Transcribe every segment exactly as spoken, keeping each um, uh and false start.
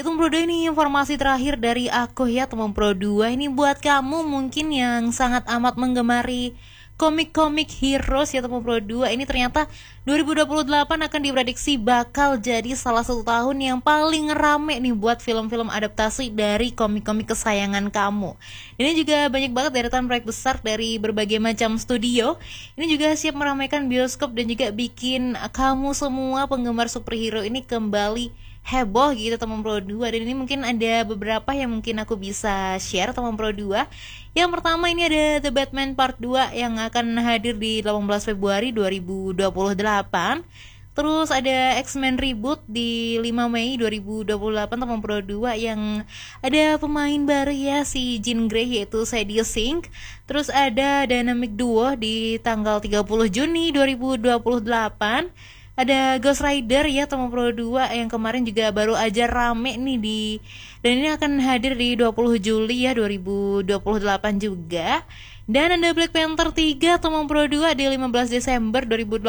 Ya teman Pro dua, ini informasi terakhir dari aku ya teman Pro dua. Ini buat kamu mungkin yang sangat amat menggemari komik-komik heroes ya teman Pro dua. Ini ternyata dua ribu dua puluh delapan akan diprediksi bakal jadi salah satu tahun yang paling rame nih buat film-film adaptasi dari komik-komik kesayangan kamu. Ini juga banyak banget deretan proyek besar dari berbagai macam studio. Ini juga siap meramaikan bioskop dan juga bikin kamu semua penggemar superhero ini kembali heboh gitu teman Pro dua. Dan ini mungkin ada beberapa yang mungkin aku bisa share teman Pro dua. Yang pertama ini ada The Batman Part dua yang akan hadir di delapan belas Februari dua ribu dua puluh delapan. Terus ada X-Men Reboot di lima Mei dua ribu dua puluh delapan teman Pro dua, yang ada pemain baru ya si Jean Grey yaitu Sadie Sink. Terus ada Dynamic Duo di tanggal tiga puluh Juni dua ribu dua puluh delapan. Ada Ghost Rider ya teman Pro dua yang kemarin juga baru aja rame nih di, dan ini akan hadir di dua puluh Juli ya dua ribu dua puluh delapan juga. Dan ada Black Panther tiga teman Pro dua di lima belas Desember dua ribu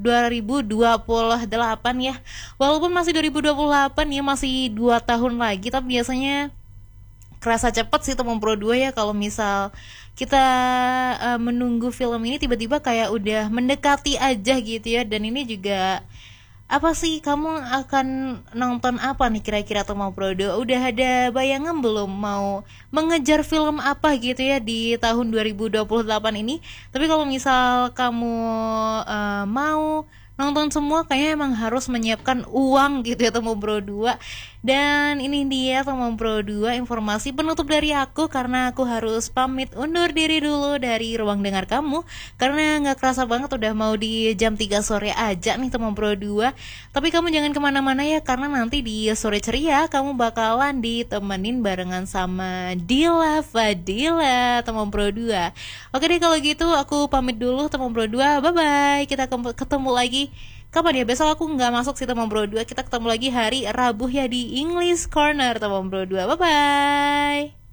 dua puluh delapan ya. Walaupun masih dua ribu dua puluh delapan ya, masih dua tahun lagi, tapi biasanya kerasa cepet sih teman Pro dua ya kalau misal kita uh, menunggu film ini tiba-tiba kayak udah mendekati aja gitu ya. Dan ini juga apa sih, kamu akan nonton apa nih kira-kira teman Pro dua? Udah ada bayangan belum mau mengejar film apa gitu ya di tahun dua ribu dua puluh delapan ini? Tapi kalau misal kamu uh, mau nonton semua, kayaknya emang harus menyiapkan uang gitu ya teman Pro dua. Dan ini dia teman Pro dua informasi penutup dari aku, karena aku harus pamit undur diri dulu dari ruang dengar kamu, karena gak kerasa banget udah mau di jam tiga sore aja nih teman Pro dua. Tapi kamu jangan kemana-mana ya, karena nanti di Sore Ceria kamu bakalan ditemenin barengan sama Dila Fadila teman Pro dua. Oke deh kalau gitu aku pamit dulu teman Pro dua, bye bye. Kita ketemu lagi kapan ya? Besok aku nggak masuk sih teman Pro dua. Kita ketemu lagi hari Rabu ya di English Corner teman Pro dua. Bye bye.